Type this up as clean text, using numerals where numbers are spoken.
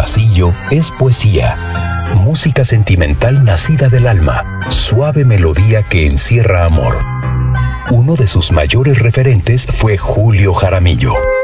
pasillo es poesía. Música sentimental nacida del alma, suave melodía que encierra amor. Uno de sus mayores referentes fue Julio Jaramillo.